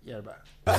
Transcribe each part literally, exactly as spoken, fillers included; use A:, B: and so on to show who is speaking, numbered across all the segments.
A: Yerba.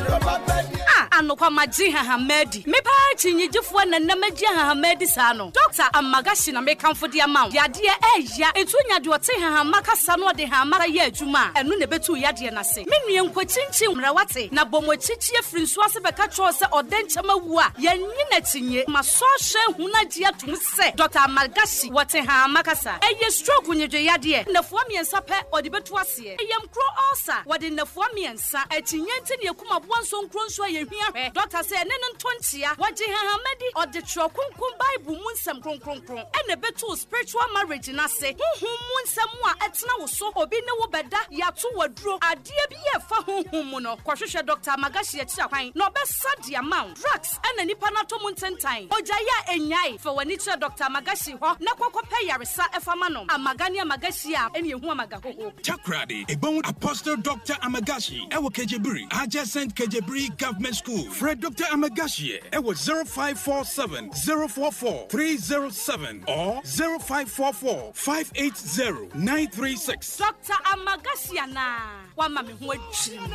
B: Ah, anokwa maji ha hamedi. Me pa chinyijifo na na maji ha hamedi sa no. Doctor Amagashi na me kamfo de amount. Yade eya etu nya de ote ha hamaka sa no de ha amaka ye adwuma. Enu ne betu yade na se. Me nue nkwachinchin mrawate na bomochichi efiri nso ase beka cho se odenchama wu a yenyi na tinye maso hwe hunagye atum se Doctor Amagashi wote ha amaka sa. Eye stroke nyedwe yade na fuo miensa pe ode betu ase. Eyem kro ulcer wode na fuo miensa etinye ntine ekuma bonso nkro nso ye hwia. Doctor say ne no ntontia waje ha hamedi ode tro kunkum Bible mu nsem kronkronkron ene betu spiritual marriage na se honhom mu nsem a etena wo so obi ne wo beda yato waduro ade bi ye fa honhom mu no kwahwehwe Doctor Amagashi ya kira kwan no be sad amount drugs ene nipa na to mu ntentan oja ya enyai fa wani kira Doctor Amagashi ho na kwakọpẹ yaresa efama no Amagani Amagashi a ene ehu amaga hoho
C: Takrade ebon Apostle Doctor Amagashi ewo Kejebiri adjacent Kejebiri Government School. Fred Doctor Amagashi ewo zero five four seven zero four four three zero seven or zero five four four five eight zero nine three six.
B: Doctor Amagashi na wa ma me ho adwiri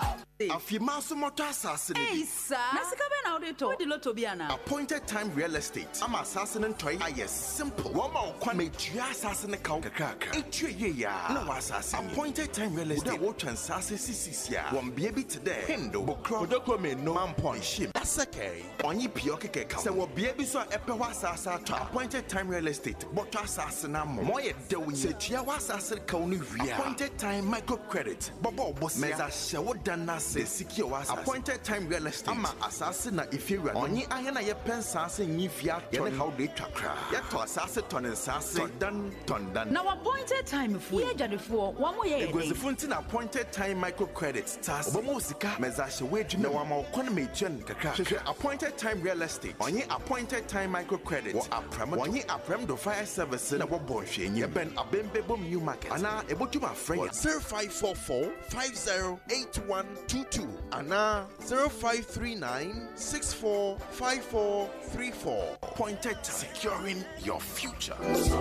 D: Afima so motor assassin.
E: Hey sir. Nasika be na odeto. We di loto bi ana.
D: Appointed Time Real Estate. Am assassin and toy. Yes, simple. One more kwa me tua assassin ka kakaka. Etwe ye ya. Na wa assassin. Appointed Time Real Estate. Wo twan assassin sisisia. One baby today. Hendo. Bokro. Odoko me no man point shim. That's okay. Onyi pio keke ka. Se wo baby so epe wa assassin atwa. Appointed Time Real Estate. Boto assassin am. Mo ye de wo. Se tua wa assassin ka onu ria. Appointed Time Microcredit. Bobo boss. Meza shewo dana the secure was Appointed Time Real Estate. Ama assassin na ifira. Onyi ahena ye pensase nyifia ye how they twakra. Ye to assassin ton ensase ton ton dan.
E: Now Appointed Time fu ye jadefo wa mo ye.
D: Egwezifunti na Appointed Time Microcredit stars. Obomo sika mezashe wedwu na wa ma okon metuen kakra. Hwehwe Appointed Time Real Estate. Onyi Appointed Time Microcredit. Wo aprem. Onyi aprem do fire service na wo bonhwe enyi. Ben abembe bom new market. Ana ebotuma friend zero five four four five zero eight one two two Ana zero five three nine six four five four three four. Appointed Time, securing your future.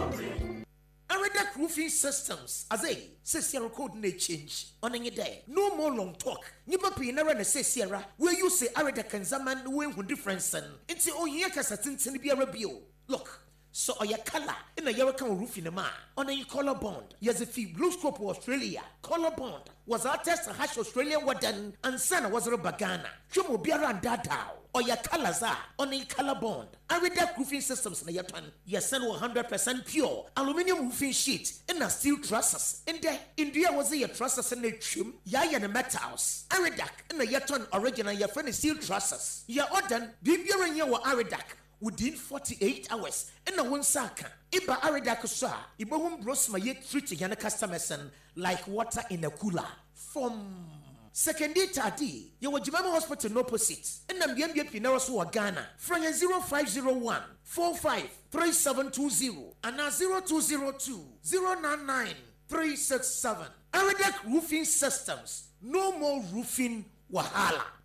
F: Aredak Roofing Systems as a says your code may change on any day. No more long talk. Nipa pi na run say Sierra where you say Aredak and Zaman we who difference and it's all yaka satin be a rebel. Look. So or your color in a Yarakan roof in a man on a color bond. Yes, if you blue scope Australia, color bond was our test a hash Australian wadan and sana was a bagana. Chumo biara and dadao or your colors are on a color bond. I read that roofing systems na yatan. Yes, send one hundred percent pure aluminium roofing sheet in a steel trusses. In there, India was a trusses in a trim, yaya and metals. Aridak in a yaton original your friend steel trusses. Ya ordan, Bibia and your Aridak. Within forty-eight hours, and no one saka. Iba Aridakusa, Iba whom bros my yet treating and a customers like water in a cooler. From second day tadi, you were Jimama Hospital no opposite, and I'm Yam Pinarasu Ghana. From zero five zero one four five three seven two zero and now zero two zero two zero nine nine three six seven. Aridak Roofing Systems, no more roofing wahala.